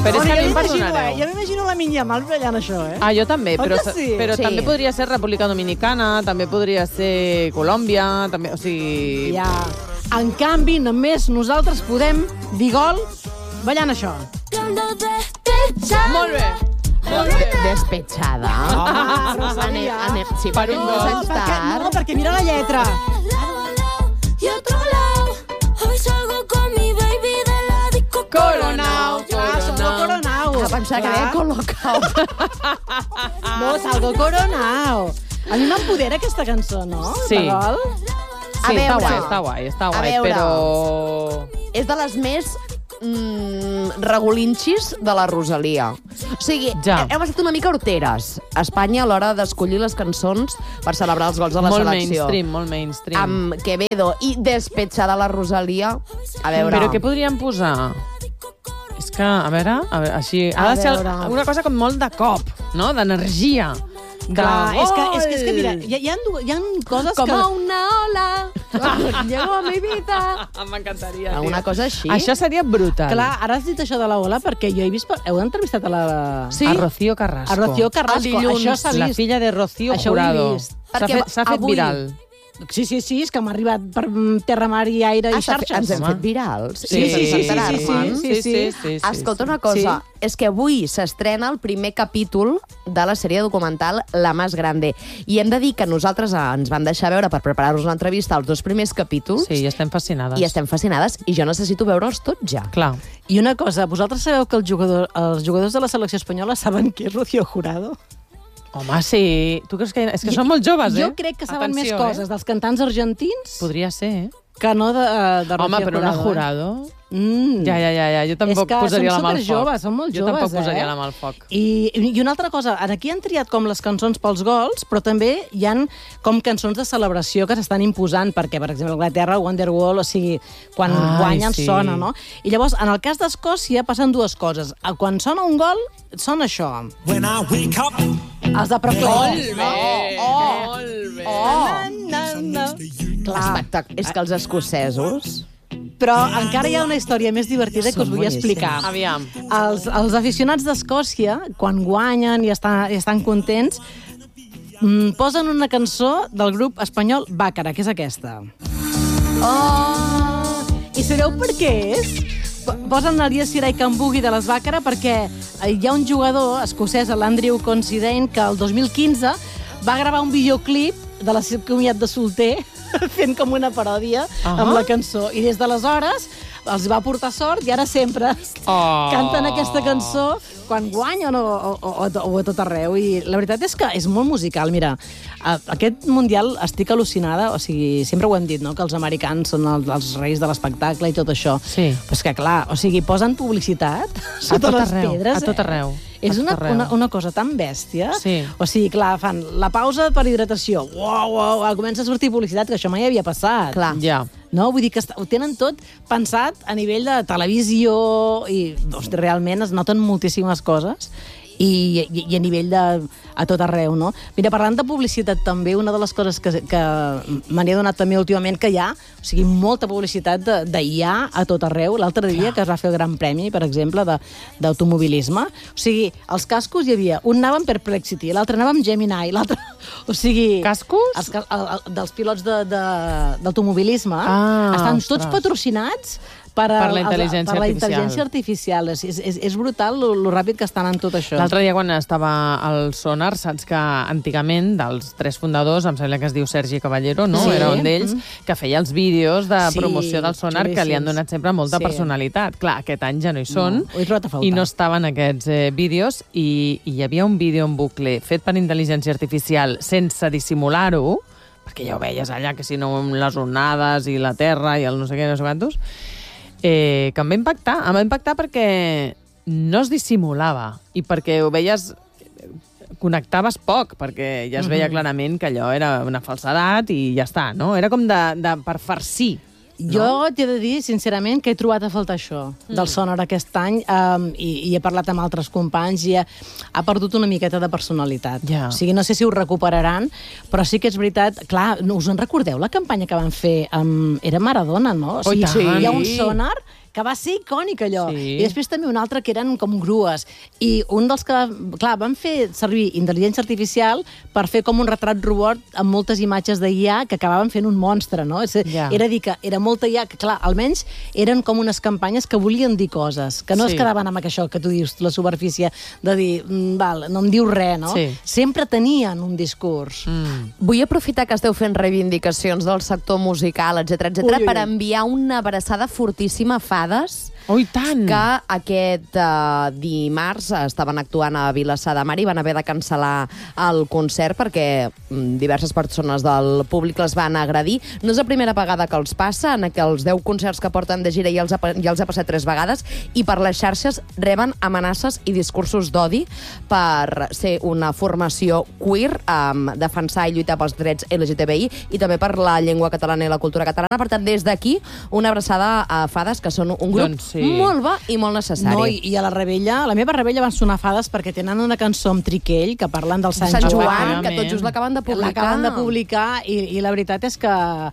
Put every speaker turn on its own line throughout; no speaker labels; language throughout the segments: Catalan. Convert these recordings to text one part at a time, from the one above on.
Però és que a mi em perdonareu.
Jo m'imagino la Minya Mal ballant això,
Ah, jo també, però
sí?
també podria ser República Dominicana, també podria ser Colòmbia, també, o sigui...
Ja. En canvi, només nosaltres podem dir gol ballant això.
Molt bé.
Despetxada.
Home, Rosalia.
Sí, per un dos anys tard.
No, perquè mira la lletra.
Coronao.
Salgo Coronao.
Que pensava que deia Colocao.
No, Salgo Coronao. A mi m'empodera aquesta cançó, no?
Sí.
De gol.
A
Sí,
veure.
està guai,
A veure.
però...
És de les més regulinxis de la Rosalia. O sigui,
Ja.
hem estat una mica horteres a Espanya a l'hora d'escollir les cançons per celebrar els gols de la selecció.
Molt mainstream.
Amb Quevedo i Despetxada la Rosalia. A veure...
Però què podríem posar? És que, a veure, així... Ha de ser
veure.
una cosa com molt de cop, no? D'energia.
Clar,
de
és
gol.
que mira, hi ha coses
Com
que...
una ola, llego a mi vida.
M'encantaria, tio.
Una cosa així.
Això seria brutal.
Clar, ara has dit això de la ola perquè jo he vist... Heu entrevistat a la...
Sí?
A Rocío Carrasco.
A Rocío Carrasco.
El dilluns.
Això s'ha
La
vist.
filla de Rocío
Això ho he
Jurado.
vist.
Perquè
S'ha fet
avui-
viral.
Sí, és que m'ha arribat per terra, mar i aire i xarxes.
Ens hem
Home.
fet virals.
Sí.
Sí.
Escolta una cosa, és que avui s'estrena el primer capítol de la sèrie documental La Más Grande. I hem de dir que nosaltres ens van deixar veure per preparar-nos l'entrevista els 2 primers capítols
Sí, i estem fascinades.
i estem fascinades i jo necessito veure'ls tots ja.
Clar.
I una cosa, vosaltres sabeu que els jugadors de la selecció espanyola saben qui és Rocío Jurado?
Home, sí. Tu creus que... És que són molt joves,
Jo crec que saben més coses dels cantants argentins
Podria ser,
que no de Rocío
Home, però una
Jurado.
Jurado... Ja. Jo tampoc posaria la mà al foc.
Superjoves, són molt
Jo
joves,
tampoc posaria la mà al foc.
I una altra cosa, aquí han triat com les cançons pels gols, però també hi han com cançons de celebració que s'estan imposant, perquè, per exemple, a Anglaterra, Wonderwall, o sigui, quan guanyen sona, no? I llavors, en el cas d'Escòcia, passen 2 coses. Quan sona un gol, sona això.
When I wake up,
Els de Proclaim.
Molt bé.
Clar, és que els escocesos...
Però encara hi ha una història més divertida que us vull explicar.
Aviam.
Els aficionats d'Escòcia, quan guanyen i estan contents, posen una cançó del grup espanyol Bàcara, que és aquesta. Oh! I sabeu per què és? Posen el Yes Sir I Can Boogie de les Bàcara perquè hi ha un jugador escocès, l'Andrew Considine, que el 2015 va gravar un videoclip de la seva comiat de solter fent com una paròdia amb la cançó. I des d'aleshores els va portar sort i ara sempre canten aquesta cançó quan guanyen o a tot arreu. I la veritat és que és molt musical. Mira, aquest Mundial estic al·lucinada, o sigui, sempre ho hem dit, no?, que els americans són els reis de l'espectacle i tot això.
Sí.
Però és que, clar, o sigui, posen publicitat sota les pedres.
A tot arreu.
És una cosa tan bèstia.
Sí.
O sigui, clar, fan la pausa per hidratació. Uau, comença a sortir publicitat, que això mai havia passat.
Clar.
Ja.
No? Vull dir que ho tenen tot pensat a nivell de televisió i realment es noten moltíssimes coses i a nivell de a tot arreu, no? Mira, parlant de publicitat també, una de les coses que me n'he donat també últimament que hi ha, o sigui, molta publicitat d'IA a tot arreu. L'altre dia que es va fer el Gran Premi, per exemple, d'automobilisme. O sigui, els cascos hi havia, un anava amb Perplexity, l'altre anava amb Gemini, l'altre... O sigui...
Cascos?
Dels pilots d'automobilisme estan tots patrocinats per
la intel·ligència
artificial. És brutal lo ràpid que estan en tot això.
L'altre dia, quan estava al Sonar, saps que antigament, dels 3 fundadors, em sembla que es diu Sergi Caballero, no?
Sí.
Era un d'ells, que feia els vídeos de promoció del Sonar, que li han
xulíssims.
donat sempre molta personalitat. Clar, aquest any ja no hi són,
ho he trobat a faltar.
i no estaven aquests vídeos, i hi havia un vídeo en bucle fet per intel·ligència artificial sense dissimular-ho, perquè ja ho veies allà, que si no amb les onades i la terra i el no sé què, no sé quantos, que em va impactar perquè no es dissimulava i perquè ho veies, connectaves poc, perquè ja es veia clarament que allò era una falsedat i ja està, no? Era com per farcir.
Jo t'he de dir, sincerament, que he trobat a faltar això del Sonar aquest any i he parlat amb altres companys i ha perdut una miqueta de personalitat.
Ja.
O sigui, no sé si ho recuperaran, però sí que és veritat... Clar, us en recordeu la campanya que van fer? Era Maradona, no? O sigui,
sí.
hi ha un Sonar que va ser icònic allò.
Sí.
I després també un altre que eren com grues. I un dels que, clar, van fer servir intel·ligència artificial per fer com un retrat robot amb moltes imatges de IA que acabaven fent un monstre, no?
Ja.
Era dir que era molta IA, que clar, almenys eren com unes campanyes que volien dir coses, que no es quedaven amb això que tu dius, la superfície, de dir, val, no em diu res, no?
Sí.
Sempre tenien un discurs.
Vull aprofitar que esteu fent reivindicacions del sector musical, etc per enviar una abraçada fortíssima a Fades,
Oh, i tant!
que aquest dimarts estaven actuant a Vilassar de Mar i van haver de cancel·lar el concert perquè diverses persones del públic les van agredir. No és la primera vegada que els passa, en els 10 concerts que porten de gira ja els ha passat 3 vegades, i per les xarxes reben amenaces i discursos d'odi per ser una formació queer, defensar i lluitar pels drets LGTBI i també per la llengua catalana i la cultura catalana. Per tant, des d'aquí, una abraçada a Fades, que són un grup molt bo i molt necessari.
No, i a la Rebella, a la meva Rebella van sonar Fades perquè tenen una cançó amb Triquell que parlen del Sant
Joan, que tot just l'acaben de publicar.
L'acaben de publicar i la veritat és que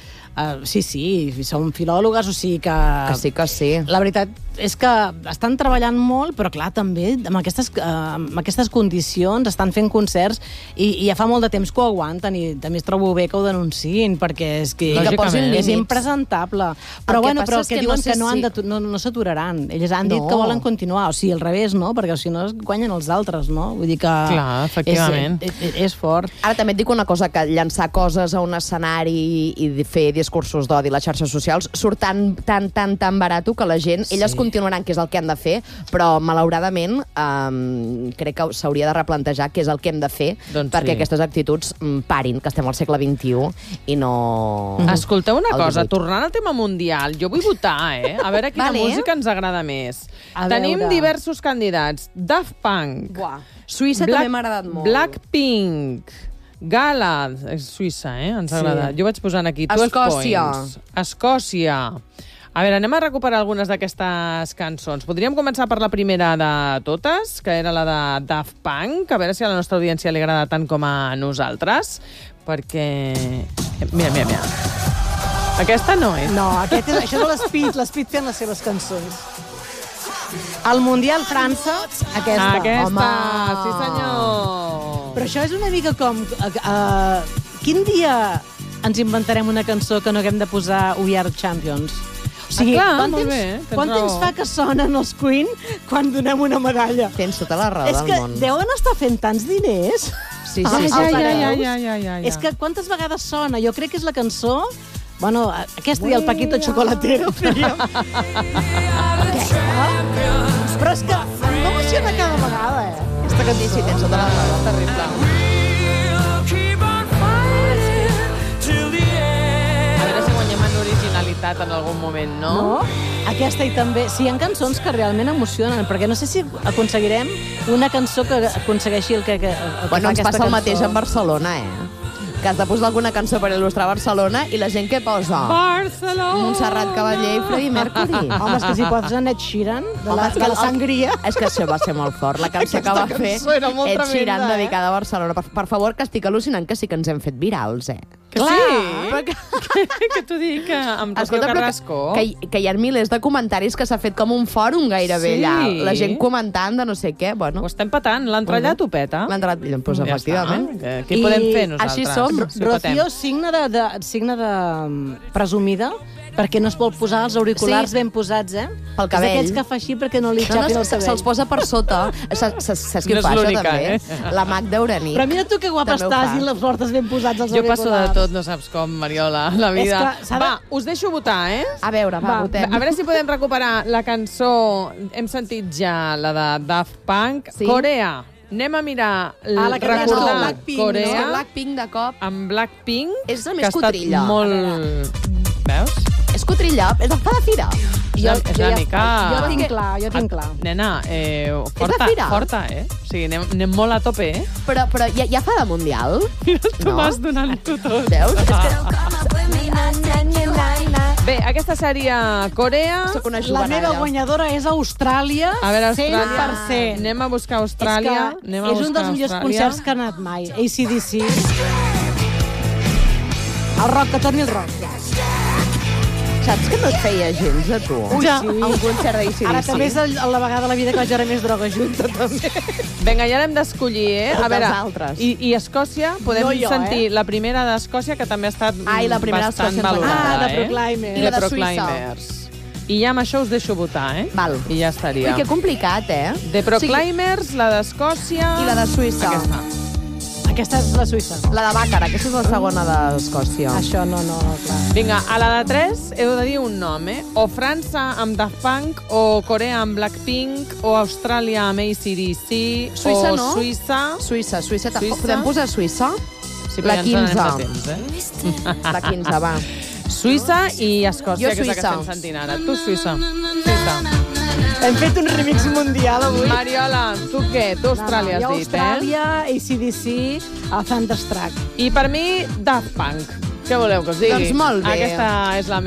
sí, som filòlogues, o sigui que...
Que sí.
La veritat és que estan treballant molt, però clar, també amb aquestes condicions estan fent concerts i ja fa molt de temps que ho aguanten i també es trobo bé que ho denunciïn perquè és que és impresentable. Però el que diuen que no s'aturaran. Ells han dit que volen continuar, o sigui, al revés, no? Perquè si no es guanyen els altres, no? Vull dir que...
Clar, efectivament.
És fort.
Ara també et dic una cosa, que llançar coses a un escenari i fer discursos d'odi a les xarxes socials surt tan barato que la gent, elles continuaran, que és el que han de fer, però malauradament crec que s'hauria de replantejar què és el que hem de fer perquè aquestes actituds parin, que estem al segle XXI i no...
Escolteu una cosa, tornant al tema mundial, jo vull votar, a veure quina música ens agrada més. Tenim diversos candidats. Daft Punk,
Suïssa també m'ha agradat molt.
Blackpink, Gala, és Suïssa, ens ha agradat. Jo vaig posant aquí 12 points. Escòcia. A veure, anem a recuperar algunes d'aquestes cançons. Podríem començar per la primera de totes, que era la de Daft Punk, a veure si a la nostra audiència li agrada tant com a nosaltres, perquè... Mira. Aquesta no és.
No, això és l'Speed fent les seves cançons. Al Mundial França, aquesta.
Home. Sí senyor.
Però això és una mica com... Quin dia ens inventarem una cançó que no haguem de posar We Are Champions? O sigui, quant temps fa que sonen els Queen quan donem una medalla?
Tens tota la raó del món.
És que deuen estar fent tants diners.
Sí.
Ja.
És que quantes vegades sona? Jo crec que és la cançó... Bueno, aquesta i el Paquito Chocolatero. Però és que m'emociona cada vegada, aquesta cançó.
Sí, tens tota la raó. Terrible.
Originalitat en algun moment, no?
Aquesta i també... Sí, hi ha cançons que realment emocionen, perquè no sé si aconseguirem una cançó que aconsegueixi el que
bueno, ens passa el mateix en Barcelona, que has de posar alguna cançó per il·lustrar Barcelona i la gent què posa?
Barcelona!
Montserrat Cavaller i Freddie Mercury.
Home, és que si posa Ed Sheeran, de la sangria...
És que això va ser molt fort, la cançó que va fer Ed Sheeran dedicada a Barcelona. Per favor, que estic al·lucinant que sí que ens hem fet virals,
Que sí? Que t'ho dic, amb Rocío Carrasco.
Que hi ha milers de comentaris que s'ha fet com un fòrum gairebé allà. La gent comentant de no sé què. Bueno.
Ho estem patant, l'entrellat ho peta.
L'entrellat, doncs efectivament.
Què podem fer nosaltres?
Així som.
Rocío, signe de presumida, perquè no es vol posar els auriculars ben posats,
Pel cabell.
És d'aquells que fa així perquè no li xapin el cabell.
Se'ls posa per sota. Saps qui fa això, també? La Magda Urani.
Però mira tu que guapa estàs i les portes ben posats els auriculars.
Jo passo de tot, no saps com, Mariola, la vida. Va, us deixo votar,
A veure, votem.
A veure si podem recuperar la cançó, hem sentit ja la de Daft Punk, Corea. Anem a mirar, recordar Corea.
Blackpink de cop.
Amb Blackpink,
és el més cotrilla.
Veus?
És cotrilla, és de fa de fira.
Jo tinc
clar.
Nena, forta, O sigui, anem molt a tope,
Però ja fa de Mundial?
Mira, tu vas donant-ho tot.
Veus?
Bé, aquesta seria Corea.
La meva guanyadora és Austràlia.
A veure, Austràlia.
100%.
Anem a buscar Austràlia.
És un dels millors concerts que ha anat mai. AC/DC. El rock, que torni el rock.
Saps que no et feia gens, a tu?
Ui,
A
sí.
un concert d'ACDC.
Ara també és la vegada de la vida que vaig veure més droga junta, també.
Vinga, ja n'hem d'escollir,
Els dels altres.
I Escòcia, podem
No jo,
sentir la primera d'Escòcia, que també ha estat
Ai, la primera
bastant
d'Escòcia ens va
valorada,
de Proclaimers.
I la de
The
Suïssa.
Proclaimers. I ja amb això us deixo votar,
Val.
I ja estaria.
Ui, que complicat,
The Proclaimers, la d'Escòcia...
I la de Suïssa.
Aquesta.
Aquesta és la Suïssa.
La de Bàcara, aquesta és la segona d'Escòcia.
Això no, clar.
Vinga, a la de 3 heu de dir un nom, O França amb Daft Punk, o Corea amb Blackpink, o Austràlia amb AC/DC,
Suïssa,
o
no?
Suïssa...
Suïssa.
Suïssa.
Podem posar Suïssa?
Sí,
La
però ja ens
15.
n'anem de temps,
La 15, va.
Suïssa i Escòcia,
Jo
que és la que
Suïssa.
estem sentint ara. Tu, Suïssa. Suïssa.
Hem fet un remix mundial avui.
Mariola, tu què? Tu Austràlia has dit,
Austràlia, AC/DC, el Thunderstruck.
I per mi, Daft Punk. Què voleu que us digui?
Doncs molt bé.
Aquesta és la